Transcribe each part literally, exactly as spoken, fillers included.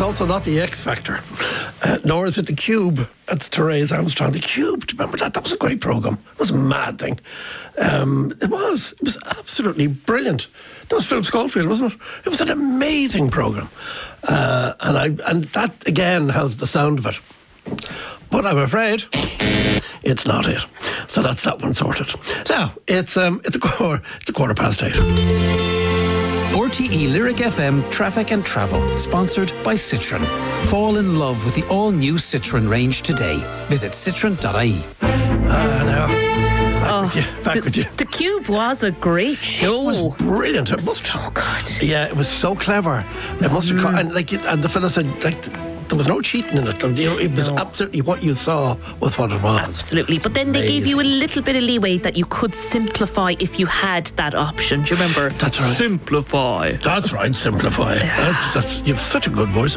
it's also not the X Factor, uh, nor is it the Cube. It's Therese Armstrong. The Cube, do you remember that? That was a great programme. It was a mad thing. Um, it was. It was absolutely brilliant. That was Philip Schofield, wasn't it? It was an amazing programme. Uh, and I and that, again, has the sound of it. But I'm afraid it's not it. So that's that one sorted. Now, it's um, it's a quarter, it's a quarter past eight. R T E Lyric F M Traffic and Travel, sponsored by Citroën. Fall in love with the all-new Citroën range today. Visit citroen dot I E. Ah, now. Back Oh, with you. Back the, with you. The Cube was a great show. It was brilliant. It must, so good. yeah, it was so clever. It must have, Mm. co- and like, it- and the fella said, like, there was no cheating in it. You know, it was No. absolutely what you saw was what it was. Absolutely. But then they gave you a little bit of leeway that you could simplify if you had that option. Do you remember? That's right. Simplify. That's right, simplify. That's, that's, you have such a good voice.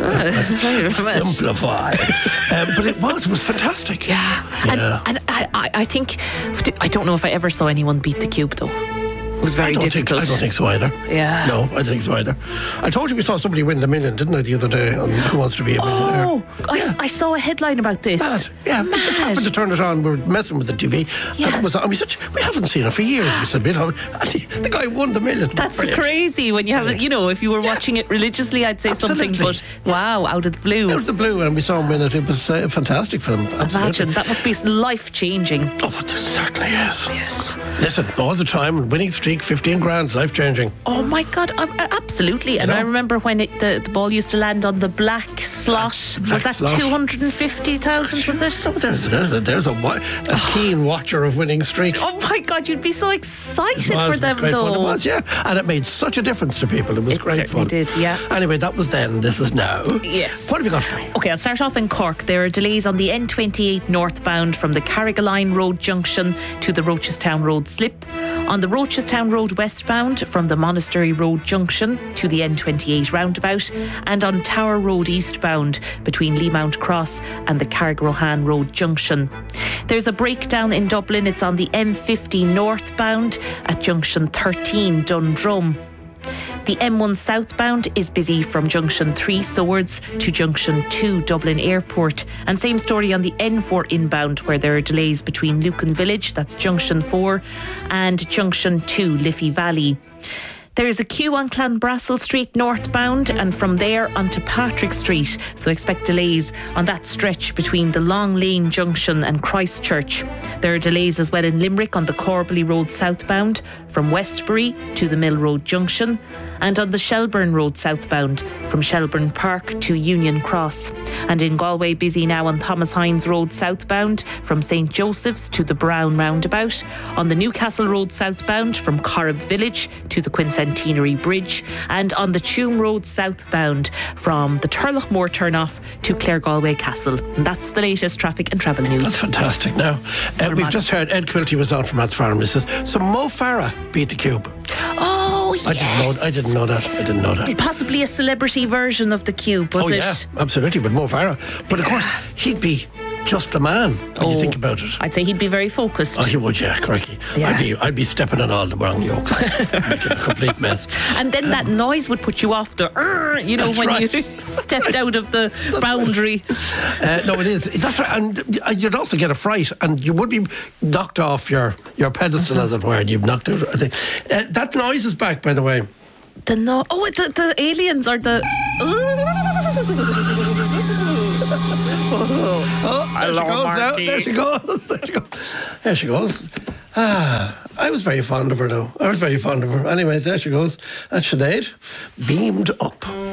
Simplify. um, but it was, it was fantastic. Yeah. Yeah. And, and I, I, I think, I don't know if I ever saw anyone beat the Cube though. It was very I don't difficult. Think, I don't think so either. Yeah. No, I don't think so either. I told you we saw somebody win the million, didn't I, the other day on Who Wants to Be a Millionaire? Oh, I, Yeah. I saw a headline about this. Mad. Yeah, we just happened to turn it on. We were messing with the T V. Yeah. And it was, and we said, we haven't seen it for years. We said, you know, and the, the guy won the million. That's Brilliant. crazy when you have it, you know, if you were Yeah. watching it religiously, I'd say Absolutely. something, but wow, out of the blue. Out of the blue, and we saw him win it. It was uh, fantastic for them. Absolutely. Imagine, that must be life-changing. Oh, it certainly is. Yes. Listen, all the time, winning streak, fifteen grand, life changing. Oh my God, uh, uh, absolutely. And You know? I remember when it, the, the ball used to land on the black slot. Black was that slot. two hundred fifty thousand, was it? So there's, there's, a, there's a, wa- a keen watcher of winning streak. Oh my God, you'd be so excited It was, for it them was great though. fun. It was, yeah. And it made such a difference to people. It was It great certainly fun. did, yeah. Anyway, that was then. This is now. Yes. What have you got for me? Okay, I'll start off in Cork. There are delays on the N twenty-eight northbound from the Carrigaline Road junction to the Rochestown Road slip. On the Rochestown Road westbound from the Monastery Road junction to the N twenty-eight roundabout, and on Tower Road eastbound between Leamount Cross and the Carrigrohan Road junction. There's a breakdown in Dublin. It's on the M fifty northbound at junction thirteen Dundrum. The M one southbound is busy from junction three Swords to junction two Dublin Airport. And same story on the N four inbound, where there are delays between Lucan Village, that's junction four, and junction two Liffey Valley. There is a queue on Clanbrassil Street northbound and from there onto Patrick Street, so expect delays on that stretch between the Long Lane Junction and Christchurch. There are delays as well in Limerick on the Corbally Road southbound from Westbury to the Mill Road Junction, and on the Shelburne Road southbound from Shelburne Park to Union Cross. And in Galway, busy now on Thomas Hines Road southbound from Saint Joseph's to the Brown roundabout, on the Newcastle Road southbound from Corrib Village to the Quincentenary Bridge, and on the Tuam Road southbound from the Turlough turnoff to Clare Galway Castle. And that's the latest traffic and travel news. That's fantastic. Now, uh, we've just heard Ed Quilty was on from Matt's Farm. He says, so Mo Farah beat the Cube. Oh, yes. I didn't know. I didn't know that. I didn't know that. Possibly a celebrity version of the Cube, was oh it? yeah, absolutely. But Mo Farah. But of course, he'd be just the man when Oh, you think about it. I'd say he'd be very focused. Oh, he would, yeah, crikey. Yeah. I'd be, I'd be stepping on all the wrong yokes, making a complete mess. And then that noise would put you off the, "Arr," you know, That's when right. you stepped out of the boundary. Uh, no, it is. That's right. And you'd also get a fright, and you would be knocked off your, your pedestal, Mm-hmm. as it were, and you've knocked out. I think. Uh, that noise is back, by the way. The no, oh, the, the aliens are the. Oh, there Hello, she goes now. Marty. There she goes. There she goes. There she goes. Ah, I was very fond of her, though. I was very fond of her. Anyway, there she goes. That's Sinead, beamed up.